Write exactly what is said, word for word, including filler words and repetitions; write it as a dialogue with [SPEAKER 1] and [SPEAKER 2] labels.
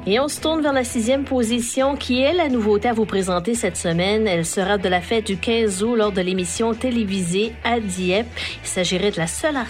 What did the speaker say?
[SPEAKER 1] Et on se tourne vers la sixième position qui est la nouveauté à vous présenter cette semaine. Elle sera de la fête du quinze août lors de l'émission télévisée à Dieppe. Il s'agirait de la seule